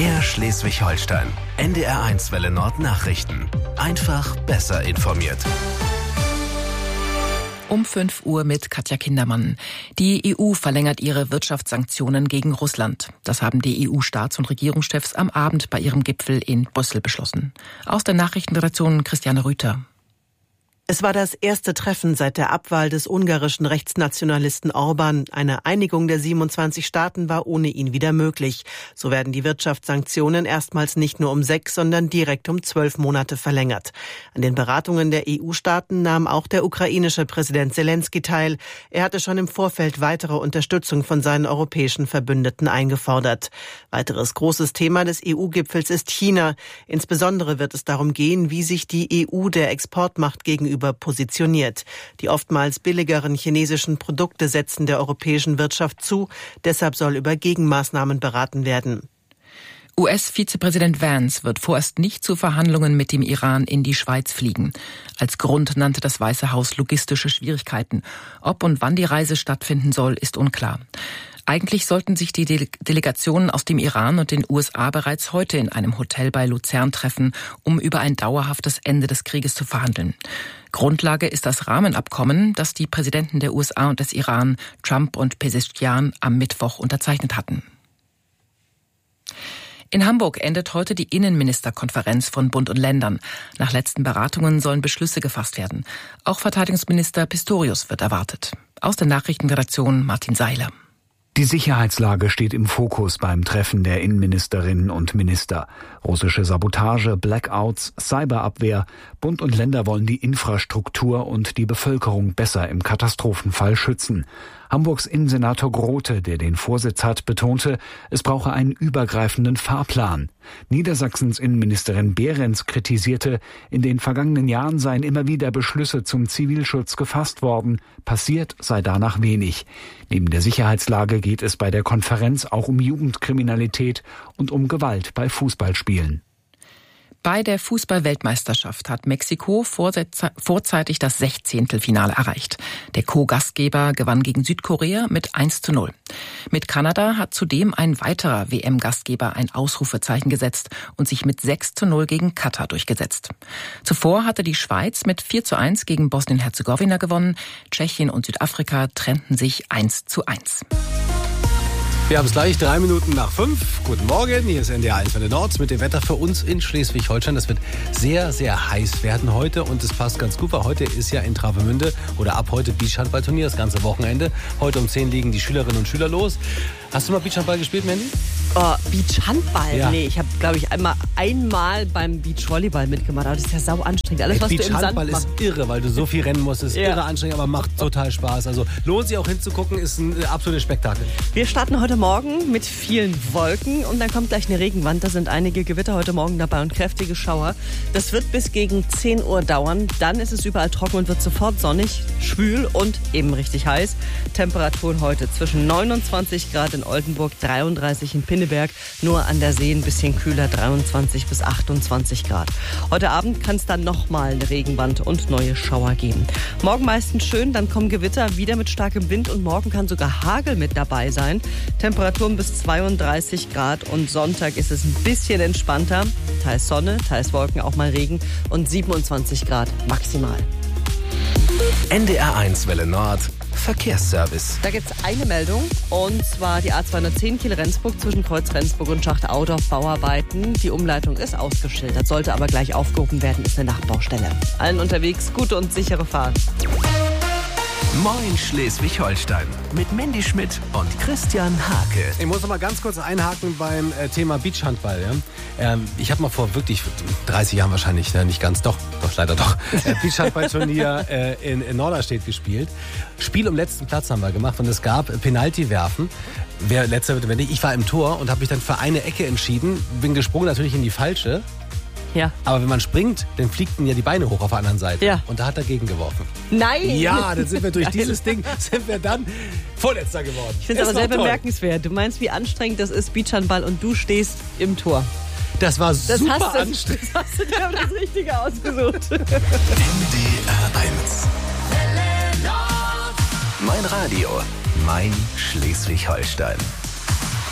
MDR Schleswig-Holstein. NDR1 Welle Nord Nachrichten. Einfach besser informiert. Um 5 Uhr mit Katja Kindermann. Die EU verlängert ihre Wirtschaftssanktionen gegen Russland. Das haben die EU-Staats- und Regierungschefs am Abend bei ihrem Gipfel in Brüssel beschlossen. Aus der Nachrichtenredaktion Christiane Rüther. Es war das erste Treffen seit der Abwahl des ungarischen Rechtsnationalisten Orbán. Eine Einigung der 27 Staaten war ohne ihn wieder möglich. So werden die Wirtschaftssanktionen erstmals nicht nur um 6, sondern direkt um 12 Monate verlängert. An den Beratungen der EU-Staaten nahm auch der ukrainische Präsident Selenskyj teil. Er hatte schon im Vorfeld weitere Unterstützung von seinen europäischen Verbündeten eingefordert. Weiteres großes Thema des EU-Gipfels ist China. Insbesondere wird es darum gehen, wie sich die EU der Exportmacht gegenüber positioniert. Die oftmals billigeren chinesischen Produkte setzen der europäischen Wirtschaft zu. Deshalb soll über Gegenmaßnahmen beraten werden. US-Vizepräsident Vance wird vorerst nicht zu Verhandlungen mit dem Iran in die Schweiz fliegen. Als Grund nannte das Weiße Haus logistische Schwierigkeiten. Ob und wann die Reise stattfinden soll, ist unklar. Eigentlich sollten sich die Delegationen aus dem Iran und den USA bereits heute in einem Hotel bei Luzern treffen, um über ein dauerhaftes Ende des Krieges zu verhandeln. Grundlage ist das Rahmenabkommen, das die Präsidenten der USA und des Iran, Trump und Pezeshkian, am Mittwoch unterzeichnet hatten. In Hamburg endet heute die Innenministerkonferenz von Bund und Ländern. Nach letzten Beratungen sollen Beschlüsse gefasst werden. Auch Verteidigungsminister Pistorius wird erwartet. Aus der Nachrichtenredaktion Martin Seiler. Die Sicherheitslage steht im Fokus beim Treffen der Innenministerinnen und Minister. Russische Sabotage, Blackouts, Cyberabwehr. Bund und Länder wollen die Infrastruktur und die Bevölkerung besser im Katastrophenfall schützen. Hamburgs Innensenator Grote, der den Vorsitz hat, betonte, es brauche einen übergreifenden Fahrplan. Niedersachsens Innenministerin Behrens kritisierte, in den vergangenen Jahren seien immer wieder Beschlüsse zum Zivilschutz gefasst worden. Passiert sei danach wenig. Neben der Sicherheitslage geht es bei der Konferenz auch um Jugendkriminalität und um Gewalt bei Fußballspielen. Bei der Fußball-Weltmeisterschaft hat Mexiko vorzeitig das 16. Finale erreicht. Der Co-Gastgeber gewann gegen Südkorea mit 1:0. Mit Kanada hat zudem ein weiterer WM-Gastgeber ein Ausrufezeichen gesetzt und sich mit 6:0 gegen Katar durchgesetzt. Zuvor hatte die Schweiz mit 4:1 gegen Bosnien-Herzegowina gewonnen. Tschechien und Südafrika trennten sich 1:1. Wir haben es gleich 3 Minuten nach 5. Guten Morgen, hier ist NDR1 Welle Nord mit dem Wetter für uns in Schleswig-Holstein. Das wird sehr, sehr heiß werden heute und es passt ganz gut, weil heute ist ja in Travemünde oder ab heute Beachhandballturnier, das ganze Wochenende. Heute um 10 liegen die Schülerinnen und Schüler los. Hast du mal Beachhandball gespielt, Mandy? Oh, Beachhandball? Ja. Nee, ich habe, glaube ich, einmal beim Beachvolleyball mitgemacht. Aber das ist ja sau anstrengend. Alles, was du im Sand Beachhandball ist irre, weil du so viel rennen musst. Ist irre anstrengend, aber macht total Spaß. Also lohnt sich auch hinzugucken, ist ein absolutes Spektakel. Wir starten heute Morgen mit vielen Wolken und dann kommt gleich eine Regenwand. Da sind einige Gewitter heute Morgen dabei und kräftige Schauer. Das wird bis gegen 10 Uhr dauern. Dann ist es überall trocken und wird sofort sonnig, schwül und eben richtig heiß. Temperaturen heute zwischen 29 Grad in Oldenburg, 33 in Pinneberg, nur an der See ein bisschen kühler, 23 bis 28 Grad. Heute Abend kann es dann nochmal eine Regenwand und neue Schauer geben. Morgen meistens schön, dann kommen Gewitter wieder mit starkem Wind und morgen kann sogar Hagel mit dabei sein. Temperaturen bis 32 Grad und Sonntag ist es ein bisschen entspannter. Teils Sonne, teils Wolken, auch mal Regen und 27 Grad maximal. NDR1 Welle Nord Verkehrsservice. Da gibt es eine Meldung und zwar die A210 Kiel-Rendsburg zwischen Kreuz Rendsburg und Schacht-Audorf Bauarbeiten. Die Umleitung ist ausgeschildert, sollte aber gleich aufgehoben werden, ist eine Nachbaustelle. Allen unterwegs gute und sichere Fahrt. Moin Schleswig-Holstein mit Mandy Schmidt und Christian Hake. Ich muss noch mal ganz kurz einhaken beim Thema Beachhandball. Ja? Ich habe mal vor wirklich 30 Jahren wahrscheinlich, nicht ganz, doch leider doch, Beachhandballturnier in Norderstedt gespielt. Spiel um letzten Platz haben wir gemacht und es gab Penalty-Werfen. Wer letzter wird, wenn ich war im Tor und habe mich dann für eine Ecke entschieden, bin gesprungen natürlich in die falsche. Ja. Aber wenn man springt, dann fliegten ja die Beine hoch auf der anderen Seite. Ja. Und da hat er gegengeworfen. Nein! Ja, dann sind wir durch dieses Ding, dann Vorletzter geworden. Ich finde es aber sehr bemerkenswert. Du meinst, wie anstrengend das ist, Beachhandball, und du stehst im Tor. Das war super anstrengend. Das hast du dir aber das Richtige ausgesucht. NDR1. Mein Radio, mein Schleswig-Holstein.